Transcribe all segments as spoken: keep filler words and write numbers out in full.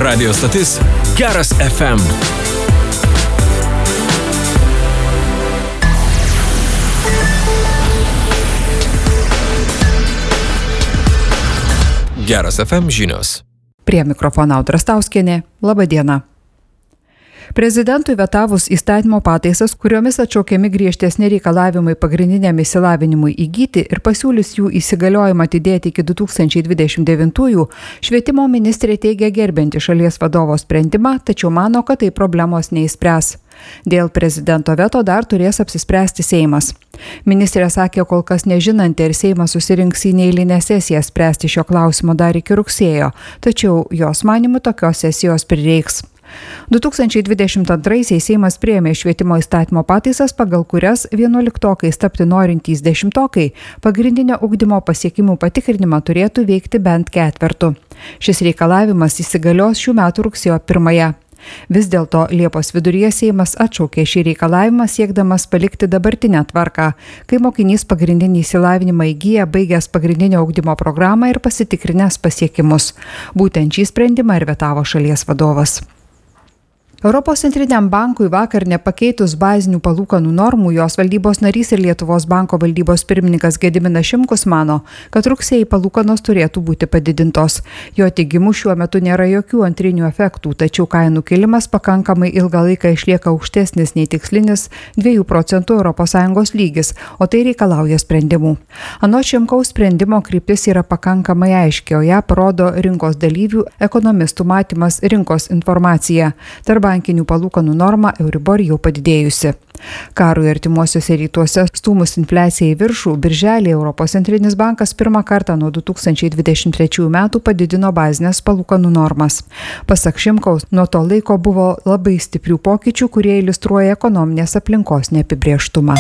Radio stotis Geras F M. Geras F M žinios. Prie mikrofono Audra Stauskienė. Labą dieną. Prezidentui vetavus įstatymo pataisas, kuriomis atšaukiami griežtesni reikalavimai pagrindiniam išsilavinimui įgyti ir pasiūlys jų įsigaliojimą atidėti iki du tūkstančiai dvidešimt devintųjų, švietimo ministrė teigia gerbianti šalies vadovo sprendimą, tačiau mano, kad tai problemos neįspręs. Dėl prezidento veto dar turės apsispręsti Seimas. Ministrė sakė, kol kas nežinanti, ar Seimas susirinks į neeilinę sesiją spręsti šio klausimo dar iki rugsėjo, tačiau jos manymu tokios sesijos prireiks. du tūkstančiai dvidešimt antraisiais Seimas priėmė švietimo įstatymo pataisas, pagal kurias vienuoliktokais tapti norintys dešimtokai pagrindinio ugdymo pasiekimų patikrinimą turėtų veikti bent ketvertu. Šis reikalavimas įsigalios šių metų rugsėjo pirmąją. Vis dėlto Liepos viduryje Seimas atšaukė šį reikalavimą siekdamas palikti dabartinę tvarką, kai mokinys pagrindinį išsilavinimą įgyja baigęs pagrindinio ugdymo programą ir pasitikrinęs pasiekimus. Būtent šį sprendimą ir vetavo šalies vadovas. Europos centriniam bankui vakar nepakeitus bazinių palūkanų normų, jos valdybos narys ir Lietuvos banko valdybos pirmininkas Gediminas Šimkus mano, kad rugsėjį palūkanos turėtų būti padidintos. Jo teigimu šiuo metu nėra jokių antrinių efektų, tačiau kainų kilimas pakankamai ilgą laiką išlieka aukštesnis nei tikslinis dviejų procentų Europos Sąjungos lygis, o tai reikalauja sprendimų. Anot Šimkaus sprendimo kryptis yra pakankamai aiški, o ją parodo rinkos dalyvių, ekonomistų matymas, rinkos informacija. Tarp bankinių palūkanų norma Euribor jau padidėjusi. Karui artimuosiuose rytuose stūmus infliacijai į viršų, birželį Europos centrinis bankas pirmą kartą nuo du tūkstančiai dvidešimt trečiųjų metų padidino bazinės palūkanų normas. Pasak Šimkaus, nuo to laiko buvo labai stiprių pokyčių, kurie iliustruoja ekonominės aplinkos neapibrėžtumą.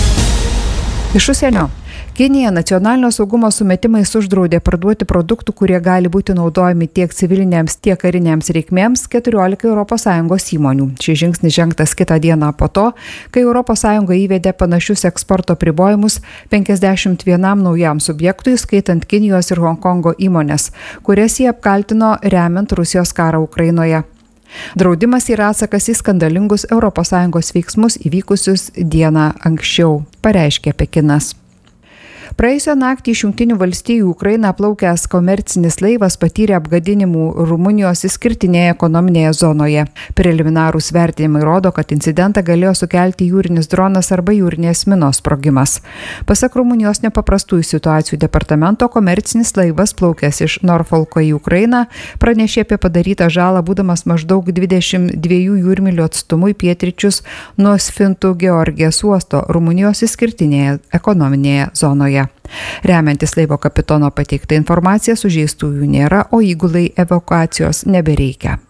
Iš užsienio. Kinija nacionalinio saugumo sumetimais uždraudė parduoti produktų, kurie gali būti naudojami tiek civilinėms, tiek karinėms reikmėms keturiolika Europos Sąjungos įmonių. Šis žingsnis žengtas kitą dieną po to, kai Europos Sąjunga įvedė panašius eksporto apribojimus penkiasdešimt vienam naujam subjektui, skaitant Kinijos ir Honkongo įmonės, kurias jie apkaltino remiant Rusijos karą Ukrainoje. Draudimas yra atsakas į skandalingus Europos Sąjungos veiksmus įvykusius dieną anksčiau, pareiškė Pekinas. Praėjusią naktį iš Jungtinių valstijų Ukrainą plaukęs komercinis laivas patyrė apgadinimų Rumunijos išskirtinėje ekonominėje zonoje. Preliminarūs vertinimai rodo, kad incidentą galėjo sukelti jūrinis dronas arba jūrinės minos sprogimas. Pasak Rumunijos nepaprastųjų situacijų departamento, komercinis laivas plaukęs iš Norfolko į Ukrainą pranešė apie padarytą žalą, būdamas maždaug dvidešimt dviejų jūrmylių atstumu į pietryčius nuo Sfintų Georgijos uosto Rumunijos išskirtinėje ekonominėje zonoje. Remiantis laivo kapitono pateiktą informaciją, sužeistųjų nėra, o įgulai evakuacijos nebereikia.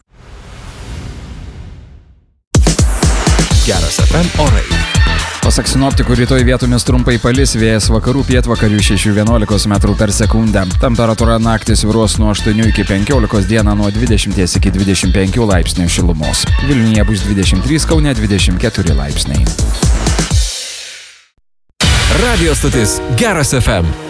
Geras F M orai. Pasak sinoptikų, rytoj vietomis trumpai palis, vėjas vakarų pietvakarių šeši vienuolika metrų per sekundę. Temperatūra naktį svyruos nuo aštuonių iki penkiolikos, dieną nuo dvidešimt iki dvidešimt penkių laipsnių šilumos. Vilniuje bus dvidešimt trys, Kaune dvidešimt keturi laipsniai. Radio stotis Geras F M.